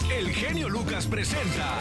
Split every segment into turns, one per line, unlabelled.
el genio Lucas presenta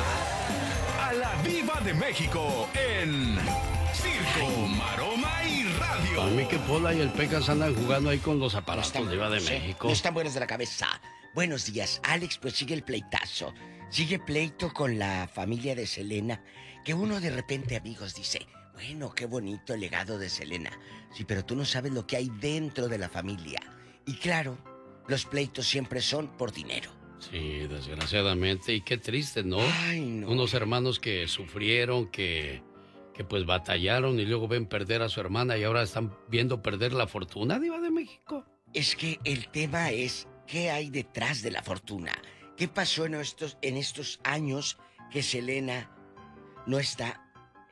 a la Diva de México en Circo, Maroma y Radio.
A mí que Pola y el Pecas andan jugando ahí con los aparatos de Diva de México.
No están buenos de la cabeza. Buenos días, Alex, pues sigue el pleitazo. Sigue pleito con la familia de Selena, que uno de repente, amigos, dice, bueno, qué bonito el legado de Selena. Sí, pero tú no sabes lo que hay dentro de la familia. Y claro, los pleitos siempre son por dinero.
Sí, desgraciadamente, y qué triste, ¿no?
Ay, no.
Unos hermanos que sufrieron, que pues batallaron y luego ven perder a su hermana y ahora están viendo perder la fortuna, Diva de México.
Es que el tema es, ¿qué hay detrás de la fortuna? ¿Qué pasó en estos años que Selena no está?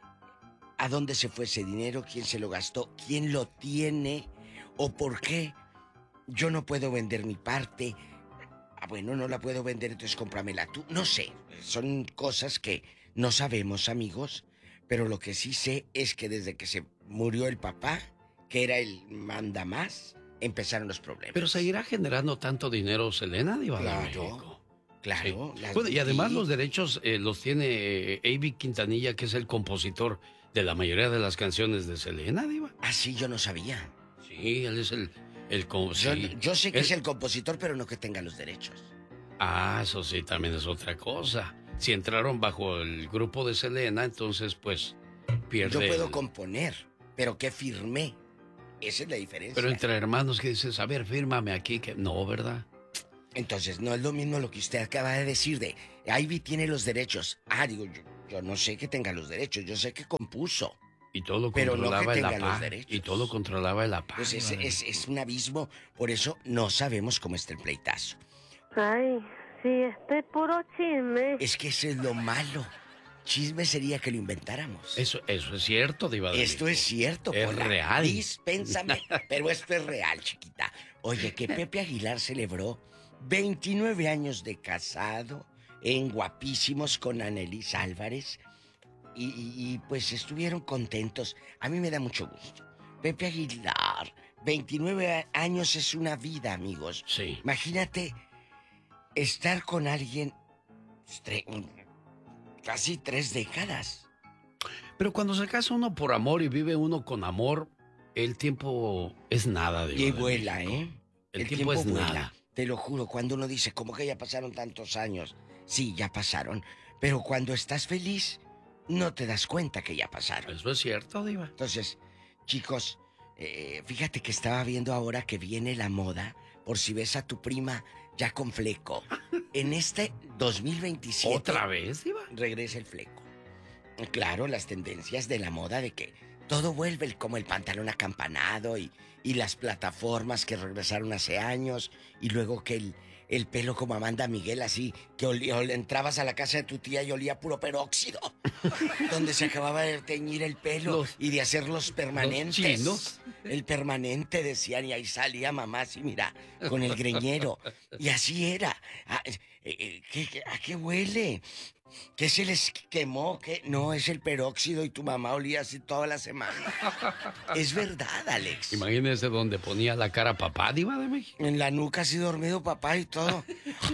¿A dónde se fue ese dinero? ¿Quién se lo gastó? ¿Quién lo tiene? ¿O por qué yo no puedo vender mi parte? Ah, bueno, no la puedo vender, entonces cómpramela tú. No sé, son cosas que no sabemos, amigos. Pero lo que sí sé es que desde que se murió el papá, que era el mandamás, empezaron los problemas.
Pero seguirá generando tanto dinero Selena, Diva de
Claro,
México.
claro.
Sí. Bueno, y además los derechos los tiene Avi Quintanilla, que es el compositor de la mayoría de las canciones de Selena, Diva.
Ah, sí, yo no sabía.
Sí, él es el sí.
Yo sé que es el compositor, pero no que tenga los derechos.
Ah, eso sí, también es otra cosa. Si entraron bajo el grupo de Selena, entonces pues pierde.
Yo puedo componer, pero que firmé. Esa es la diferencia.
Pero entre hermanos que dices, a ver, fírmame aquí, que no, ¿verdad?
Entonces, no es lo mismo lo que usted acaba de decir de Ivy tiene los derechos. Ah, digo, yo no sé que tenga los derechos, yo sé que compuso.
Y todo lo
pero
controlaba
no que
el
tenga los
APA.
derechos.
Y todo lo controlaba el APA.
Pues es un abismo, por eso no sabemos cómo está el pleitazo.
Ay, sí, puro chisme.
Es que eso es lo malo. Chisme sería que lo inventáramos.
Eso es cierto, Diva de
Esto
México.
es cierto,
Es
Pola.
real.
Dispénsame, pero esto es real, chiquita. Oye, que Pepe Aguilar celebró 29 años de casado en Guapísimos con Annelise Álvarez. Y pues estuvieron contentos. A mí me da mucho gusto. Pepe Aguilar, 29 años es una vida, amigos.
Sí.
Imagínate estar con alguien casi 3 décadas.
Pero cuando se casa uno por amor y vive uno con amor, el tiempo es nada, Diva
Y
de
vuela,
México.
¿eh?
El tiempo es
vuela.
nada.
Te lo juro, cuando uno dice, ¿cómo que ya pasaron tantos años? Sí, ya pasaron. Pero cuando estás feliz, no te das cuenta que ya pasaron.
Eso es cierto, Diva.
Entonces, chicos, fíjate que estaba viendo ahora que viene la moda, por si ves a tu prima ya con fleco. En este 2027...
¿Otra vez, Diva?
Regresa el fleco. Claro, las tendencias de la moda de que todo vuelve como el pantalón acampanado y las plataformas que regresaron hace años y luego que el pelo como Amanda Miguel así, que entrabas a la casa de tu tía y olía puro peróxido, donde se acababa de teñir el pelo y de hacer los permanentes.
Los chinos.
El permanente decían y ahí salía mamá así, mira, con el greñero. Y así era. ¿A qué huele? ¿Qué se les quemó? ¿Qué? No, es el peróxido y tu mamá olía así toda la semana. Es verdad, Alex.
Imagínese donde ponía la cara papá, Diva de México.
En la nuca así dormido papá y todo.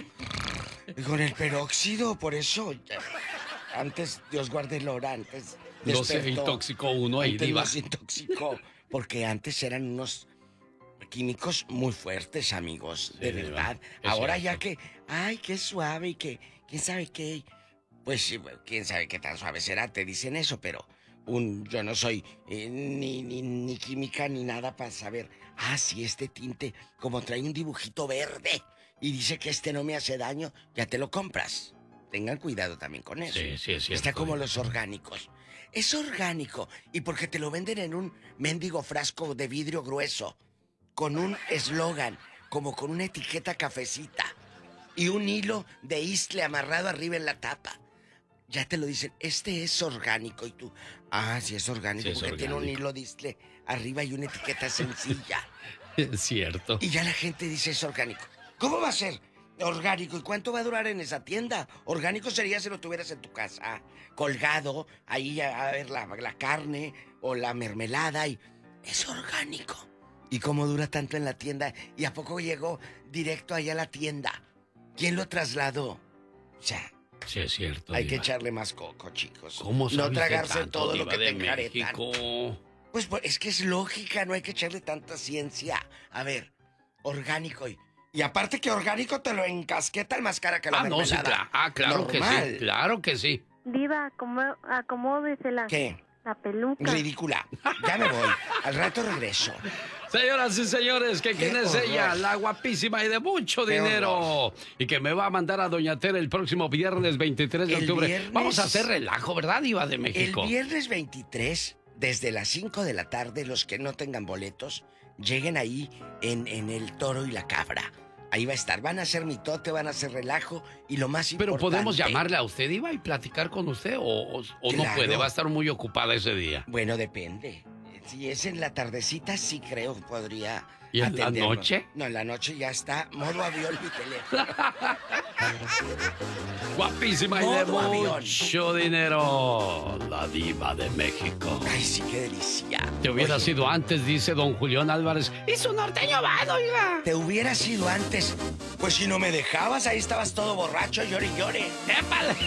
Y con el peróxido, por eso. Antes, Dios guarde el hora, antes
No se intoxicó uno ahí,
antes
Diva.
no se intoxicó. Porque antes eran unos químicos muy fuertes, amigos.
Sí,
de verdad.
es
Ahora
cierto.
ya que, ay, qué suave y que, quién sabe qué. Pues sí, quién sabe qué tan suave será, te dicen eso, pero yo no soy ni química ni nada para saber. Ah, sí, este tinte, como trae un dibujito verde y dice que este no me hace daño, ya te lo compras. Tengan cuidado también con eso.
Sí, sí, es cierto.
Está como los orgánicos. Es orgánico y porque te lo venden en un mendigo frasco de vidrio grueso, con un eslogan, como con una etiqueta cafecita y un hilo de isle amarrado arriba en la tapa. Ya te lo dicen, este es orgánico. Y tú, sí es orgánico,
Sí, es
porque tiene un
orgánico.
hilo de isle arriba y una etiqueta sencilla.
Es cierto.
Y ya la gente dice es orgánico. ¿Cómo va a ser orgánico? ¿Y cuánto va a durar en esa tienda? Orgánico sería si lo tuvieras en tu casa, colgado, ahí a ver la carne o la mermelada y... Es orgánico. ¿Y cómo dura tanto en la tienda? ¿Y a poco llegó directo allá a la tienda? ¿Quién lo trasladó? O sea,
sí, es cierto.
hay
Diva.
que echarle más coco, chicos.
¿Cómo
no
sabe
tragarse
tanto,
todo lo
Diva
que
de
te enjaretan.
México?
Pues es que es lógica, no hay que echarle tanta ciencia. A ver, orgánico. Y aparte que orgánico te lo encasqueta el más cara que la
No, sí,
mermelada.
claro
Normal.
que sí, claro que sí.
Diva, acomódesela.
¿Qué?
La peluca.
Ridícula. Ya me voy. Al rato regreso.
Señoras y señores, ¿quién es
horror.
ella? La guapísima y de mucho
Qué
dinero.
horror.
Y que me va a mandar a Doña Tere el próximo viernes 23 de
El
octubre.
viernes-
Vamos a hacer relajo, ¿verdad, Diva de
El
México?
viernes 23, desde las 5 de la tarde, los que no tengan boletos, lleguen ahí en el Toro y la Cabra. Ahí va a estar. Van a hacer mitote, van a hacer relajo y lo más
Pero
importante...
podemos llamarle a usted, Diva, y platicar con usted, o no
Claro.
puede, va a estar muy ocupada ese día.
Bueno, depende. Si es en la tardecita, sí creo que podría
¿Y en la
atendernos.
noche?
No, en la noche ya está modo avión mi teléfono.
Guapísima y de
Modo avión.
mucho dinero. La Diva de México.
Ay, sí, qué delicia.
Te hubiera
Oye,
sido antes, dice don Julián Álvarez. Y su norteño va, oiga.
Te hubiera sido antes. Pues si no me dejabas, ahí estabas todo borracho, llore y llore.
¡Épale!